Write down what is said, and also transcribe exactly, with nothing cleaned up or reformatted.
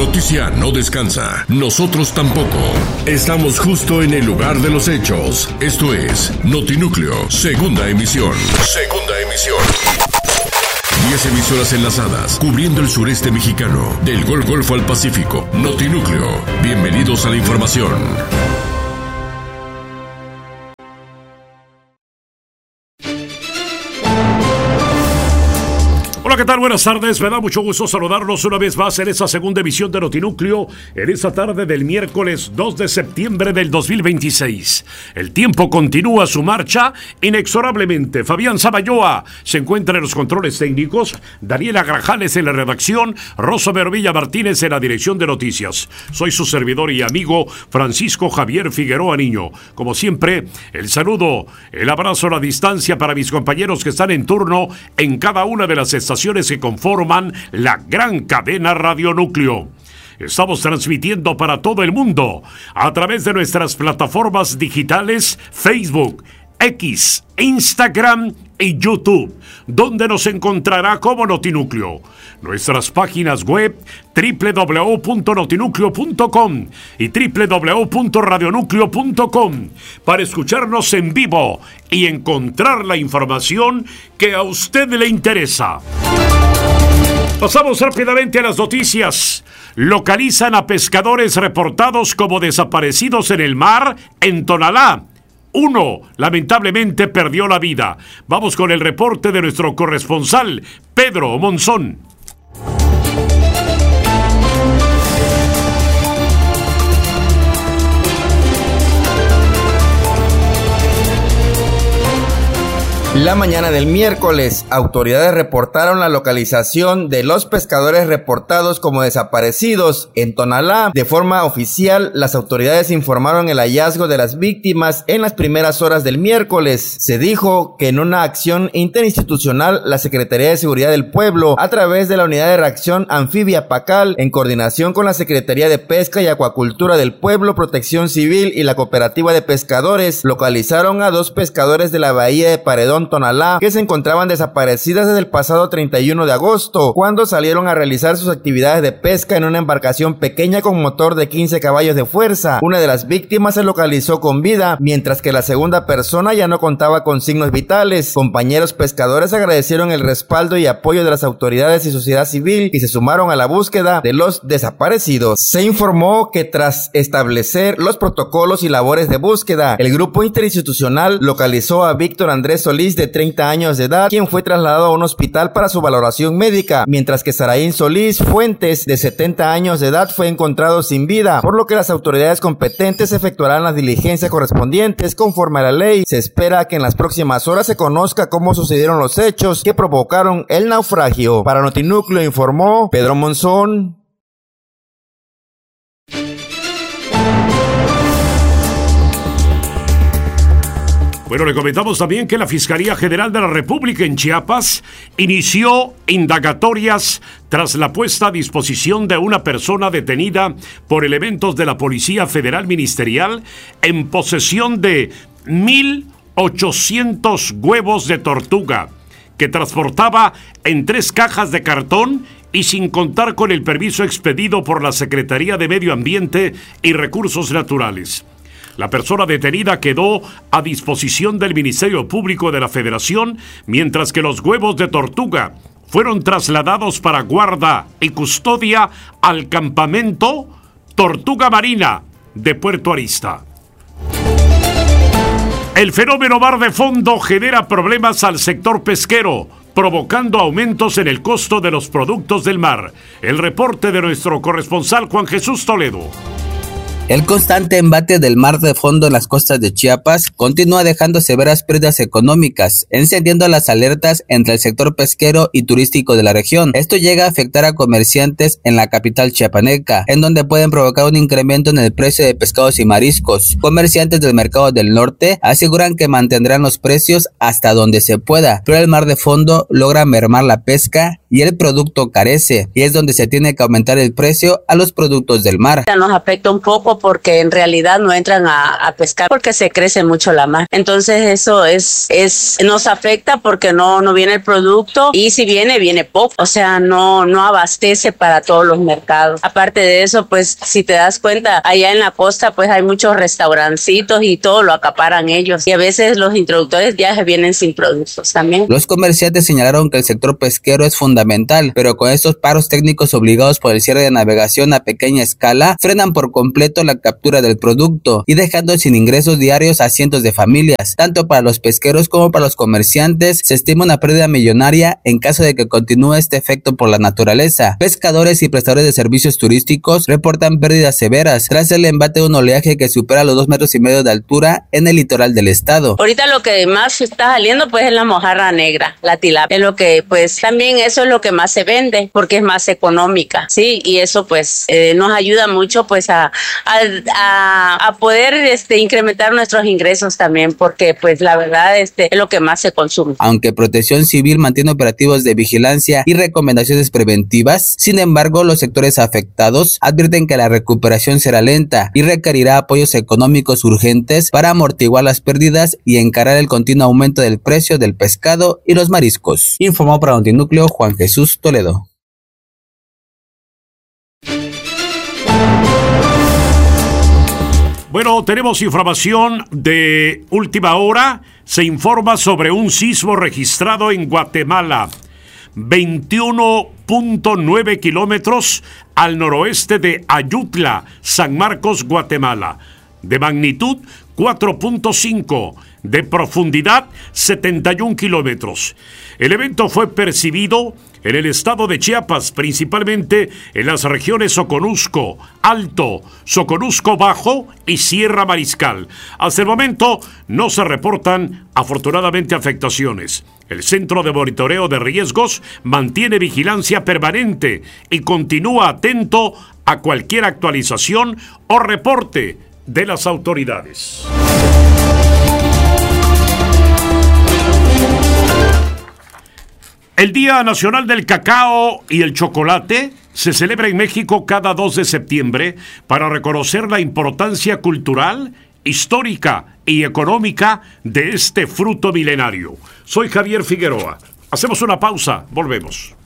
noticia no descansa, nosotros tampoco. Estamos justo en el lugar de los hechos. Esto es Notinúcleo, segunda emisión. Segunda emisión. Diez emisoras enlazadas, cubriendo el sureste mexicano, del Gol Golfo al Pacífico. Notinúcleo, bienvenidos a la información. Hola, ¿qué tal? Buenas tardes, me da mucho gusto saludarlos una vez más en esta segunda emisión de Notinúcleo, en esta tarde del miércoles dos de septiembre del dos mil veintiséis. El tiempo continúa su marcha inexorablemente. Fabián Samayoa se encuentra en los controles técnicos, Daniela Grajales en la redacción, Rosa Berovilla Martínez en la dirección de noticias. Soy su servidor y amigo Francisco Javier Figueroa Niño. Como siempre, el saludo, el abrazo a la distancia para mis compañeros que están en turno en cada una de las estaciones que conforman la gran cadena Radio Núcleo. Estamos transmitiendo para todo el mundo a través de nuestras plataformas digitales Facebook, X, Instagram y YouTube, donde nos encontrará como Notinúcleo. Nuestras páginas web doble u doble u doble u punto notinúcleo punto com y doble u doble u doble u punto radionúcleo punto com para escucharnos en vivo y encontrar la información que a usted le interesa. Pasamos rápidamente a las noticias. Localizan a pescadores reportados como desaparecidos en el mar en Tonalá. Uno, lamentablemente, perdió la vida. Vamos con el reporte de nuestro corresponsal, Pedro Monzón. La mañana del miércoles, autoridades reportaron la localización de los pescadores reportados como desaparecidos en Tonalá. De forma oficial, las autoridades informaron el hallazgo de las víctimas en las primeras horas del miércoles. Se dijo que en una acción interinstitucional, la Secretaría de Seguridad del Pueblo, a través de la Unidad de Reacción Anfibia Pacal, en coordinación con la Secretaría de Pesca y Acuacultura del Pueblo, Protección Civil y la Cooperativa de Pescadores, localizaron a dos pescadores de la bahía de Paredón, Tonalá, que se encontraban desaparecidas desde el pasado treinta y uno de agosto, cuando salieron a realizar sus actividades de pesca en una embarcación pequeña con motor de quince caballos de fuerza. Una de las víctimas se localizó con vida, mientras que la segunda persona ya no contaba con signos vitales. Compañeros pescadores agradecieron el respaldo y apoyo de las autoridades y sociedad civil y se sumaron a la búsqueda de los desaparecidos. Se informó que tras establecer los protocolos y labores de búsqueda, el grupo interinstitucional localizó a Víctor Andrés Solís, de treinta años de edad, quien fue trasladado a un hospital para su valoración médica, mientras que Saraín Solís Fuentes, de setenta años de edad, fue encontrado sin vida, por lo que las autoridades competentes efectuarán las diligencias correspondientes conforme a la ley. Se espera que en las próximas horas se conozca cómo sucedieron los hechos que provocaron el naufragio. Para Notinúcleo informó Pedro Monzón. Bueno, le comentamos también que la Fiscalía General de la República en Chiapas inició indagatorias tras la puesta a disposición de una persona detenida por elementos de la Policía Federal Ministerial en posesión de mil ochocientos huevos de tortuga que transportaba en tres cajas de cartón y sin contar con el permiso expedido por la Secretaría de Medio Ambiente y Recursos Naturales. La persona detenida quedó a disposición del Ministerio Público de la Federación, mientras que los huevos de tortuga fueron trasladados para guarda y custodia al campamento Tortuga Marina de Puerto Arista. El fenómeno mar de fondo genera problemas al sector pesquero, provocando aumentos en el costo de los productos del mar. El reporte de nuestro corresponsal Juan Jesús Toledo. El constante embate del mar de fondo en las costas de Chiapas continúa dejando severas pérdidas económicas, encendiendo las alertas entre el sector pesquero y turístico de la región. Esto llega a afectar a comerciantes en la capital chiapaneca, en donde pueden provocar un incremento en el precio de pescados y mariscos. Comerciantes del mercado del norte aseguran que mantendrán los precios hasta donde se pueda, pero el mar de fondo logra mermar la pesca y el producto carece, y es donde se tiene que aumentar el precio a los productos del mar. Nos afecta un poco porque en realidad no entran a, a pescar porque se crece mucho la mar. Entonces eso es, es nos afecta porque no, no viene el producto, y si viene, viene poco. O sea, no, no abastece para todos los mercados. Aparte de eso, pues si te das cuenta, allá en la costa pues hay muchos restaurancitos y todo lo acaparan ellos. Y a veces los introductores ya vienen sin productos también. Los comerciantes señalaron que el sector pesquero es fundamental, pero con estos paros técnicos obligados por el cierre de navegación a pequeña escala, frenan por completo la captura del producto y dejando sin ingresos diarios a cientos de familias. Tanto para los pesqueros como para los comerciantes se estima una pérdida millonaria en caso de que continúe este efecto por la naturaleza. Pescadores y prestadores de servicios turísticos reportan pérdidas severas tras el embate de un oleaje que supera los dos metros y medio de altura en el litoral del estado. Ahorita lo que más está saliendo pues es la mojarra negra, la tilapia, es lo que pues también eso es lo que más se vende porque es más económica, sí, y eso pues eh, nos ayuda mucho pues a, a, a, a poder este incrementar nuestros ingresos también, porque pues la verdad este es lo que más se consume. Aunque Protección Civil mantiene operativos de vigilancia y recomendaciones preventivas, sin embargo los sectores afectados advierten que la recuperación será lenta y requerirá apoyos económicos urgentes para amortiguar las pérdidas y encarar el continuo aumento del precio del pescado y los mariscos. Informó para Notinúcleo Juan Jesús Toledo. Bueno, tenemos información de última hora. Se informa sobre un sismo registrado en Guatemala, veintiuno punto nueve kilómetros al noroeste de Ayutla, San Marcos, Guatemala, de magnitud cuatro punto cinco, de profundidad setenta y un kilómetros. El evento fue percibido en el estado de Chiapas, principalmente en las regiones Soconusco Alto, Soconusco Bajo y Sierra Mariscal. Hasta el momento no se reportan, afortunadamente, afectaciones. El Centro de Monitoreo de Riesgos mantiene vigilancia permanente y continúa atento a cualquier actualización o reporte de las autoridades. El Día Nacional del Cacao y el Chocolate se celebra en México cada dos de septiembre para reconocer la importancia cultural, histórica y económica de este fruto milenario. Soy Javier Figueroa. Hacemos una pausa, volvemos.